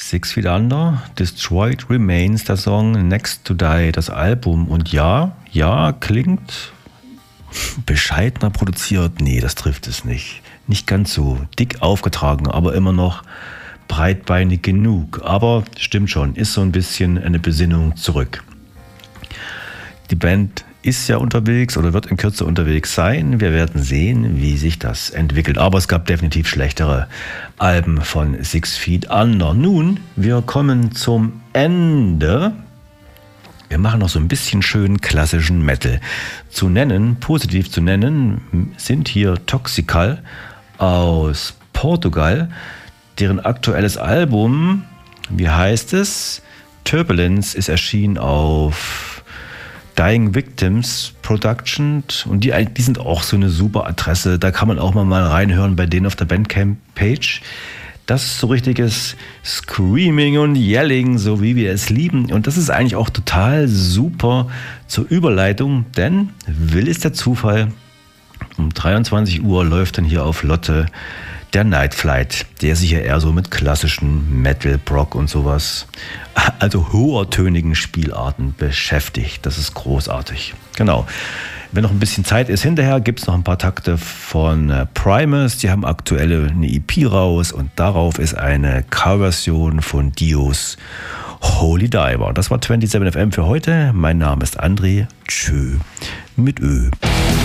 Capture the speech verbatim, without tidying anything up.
Six Feet Under, Destroyed Remains, der Song, Next to Die, das Album. Und ja, ja, klingt bescheidener produziert. Nee, das trifft es nicht. Nicht ganz so dick aufgetragen, aber immer noch breitbeinig genug. Aber stimmt schon, ist so ein bisschen eine Besinnung zurück. Die Band ist ja unterwegs oder wird in Kürze unterwegs sein. Wir werden sehen, wie sich das entwickelt. Aber es gab definitiv schlechtere Alben von Six Feet Under. Nun, wir kommen zum Ende. Wir machen noch so ein bisschen schön klassischen Metal. Zu nennen, positiv zu nennen, sind hier Toxical aus Portugal, deren aktuelles Album, wie heißt es? Turbulence, ist erschienen auf Dying Victims Production und die, die sind auch so eine super Adresse. Da kann man auch mal, mal reinhören bei denen auf der Bandcamp-Page. Das ist so richtiges Screaming und Yelling, so wie wir es lieben. Und das ist eigentlich auch total super zur Überleitung, denn will es der Zufall, um dreiundzwanzig Uhr läuft dann hier auf Lotte der Night Flight, der sich ja eher so mit klassischen Metal, Prog und sowas, also hohertönigen Spielarten beschäftigt. Das ist großartig. Genau. Wenn noch ein bisschen Zeit ist hinterher, gibt es noch ein paar Takte von Primus. Die haben aktuell eine E P raus und darauf ist eine Coverversion von Dios Holy Diver. Das war siebenundzwanzig F M für heute. Mein Name ist André. Tschö mit Ö.